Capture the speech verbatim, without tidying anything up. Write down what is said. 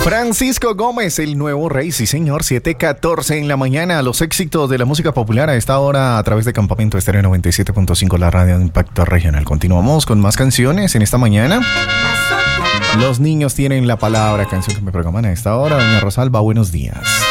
Francisco Gómez, el nuevo rey, sí señor, siete catorce en la mañana. Los éxitos de la música popular a esta hora a través de Campamento Estéreo noventa y siete punto cinco, la radio de impacto regional. Continuamos con más canciones en esta mañana. Los niños tienen la palabra, canción que me programan a esta hora. Doña Rosalba, buenos días.